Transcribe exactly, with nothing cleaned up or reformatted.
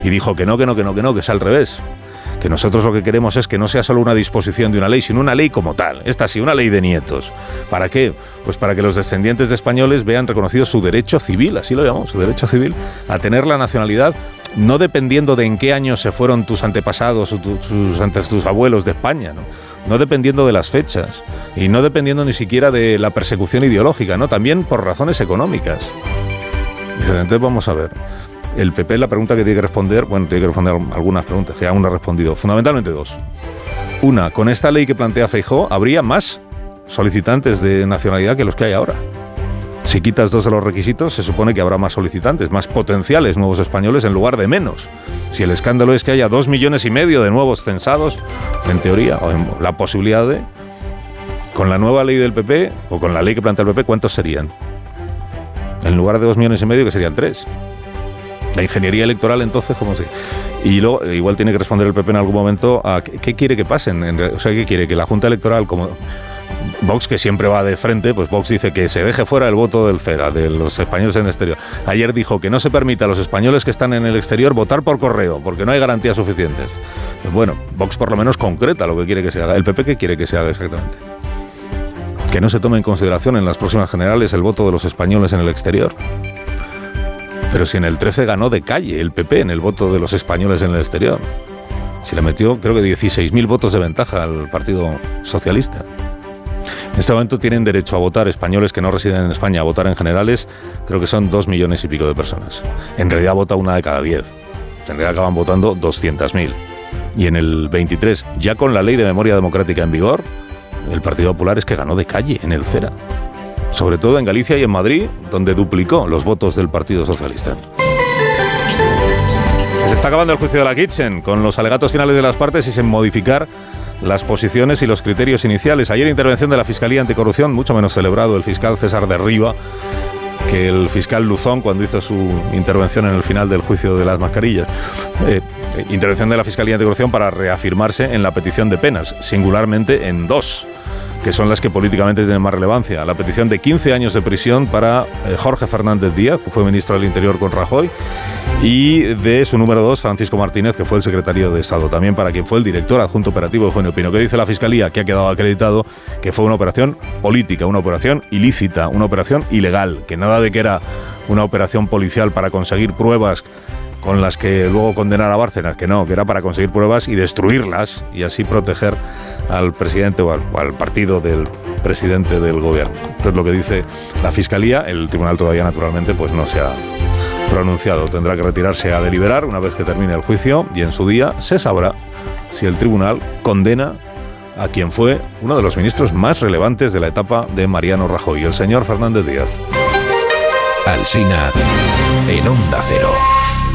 Y dijo que no, que no, que no, que no, que es al revés. Que nosotros lo que queremos es que no sea solo una disposición de una ley, sino una ley como tal. Esta sí, una ley de nietos. ¿Para qué? Pues para que los descendientes de españoles vean reconocido su derecho civil, así lo llamamos, su derecho civil, a tener la nacionalidad, no dependiendo de en qué año se fueron tus antepasados o tu, tus, antes, tus abuelos de España, ¿no? No dependiendo de las fechas y no dependiendo ni siquiera de la persecución ideológica, ¿no? También por razones económicas. Entonces vamos a ver. El P P, la pregunta que tiene que responder, bueno, tiene que responder algunas preguntas, que aún no ha respondido, fundamentalmente dos. Una, con esta ley que plantea Feijóo, habría más solicitantes de nacionalidad que los que hay ahora. Si quitas dos de los requisitos, se supone que habrá más solicitantes, más potenciales nuevos españoles en lugar de menos. Si el escándalo es que haya dos millones y medio de nuevos censados, en teoría, o en la posibilidad de, con la nueva ley del P P, o con la ley que plantea el P P, ¿cuántos serían? En lugar de dos millones y medio, que serían tres. La ingeniería electoral, entonces, ¿cómo se...? Y luego, igual tiene que responder el P P en algún momento a qué, qué quiere que pasen. En, o sea, ¿qué quiere? Que la Junta Electoral, como Vox, que siempre va de frente, pues Vox dice que se deje fuera el voto del CERA, de los españoles en el exterior. Ayer dijo que no se permite a los españoles que están en el exterior votar por correo, porque no hay garantías suficientes. Pues bueno, Vox por lo menos concreta lo que quiere que se haga. ¿El P P qué quiere que se haga exactamente? Que no se tome en consideración en las próximas generales el voto de los españoles en el exterior. Pero si en el trece ganó de calle el P P en el voto de los españoles en el exterior. Si le metió, creo que dieciséis mil votos de ventaja al Partido Socialista. En este momento tienen derecho a votar españoles que no residen en España, a votar en generales, creo que son dos millones y pico de personas. En realidad vota una de cada diez. En realidad acaban votando doscientos mil. Y en el veintitrés, ya con la ley de memoria democrática en vigor, el Partido Popular es que ganó de calle en el CERA. Sobre todo en Galicia y en Madrid, donde duplicó los votos del Partido Socialista. Se está acabando el juicio de la Kitchen, con los alegatos finales de las partes y sin modificar las posiciones y los criterios iniciales. Ayer intervención de la Fiscalía Anticorrupción, mucho menos celebrado el fiscal César de Riva que el fiscal Luzón cuando hizo su intervención en el final del juicio de las mascarillas. Eh, intervención de la Fiscalía Anticorrupción para reafirmarse en la petición de penas, singularmente en dos, que son las que políticamente tienen más relevancia. La petición de quince años de prisión para eh, Jorge Fernández Díaz, que fue ministro del Interior con Rajoy, y de su número dos, Francisco Martínez, que fue el secretario de Estado, también para quien fue el director adjunto operativo de Eugenio Pino. ¿Qué dice la Fiscalía? Que ha quedado acreditado que fue una operación política, una operación ilícita, una operación ilegal, que nada de que era una operación policial para conseguir pruebas con las que luego condenar a Bárcenas, que no, que era para conseguir pruebas y destruirlas y así proteger al presidente o al, o al partido del presidente del gobierno. Esto es lo que dice la Fiscalía. El tribunal todavía, naturalmente, pues no se ha pronunciado. Tendrá que retirarse a deliberar una vez que termine el juicio y en su día se sabrá si el tribunal condena a quien fue uno de los ministros más relevantes de la etapa de Mariano Rajoy, el señor Fernández Díaz. Alsina en Onda Cero.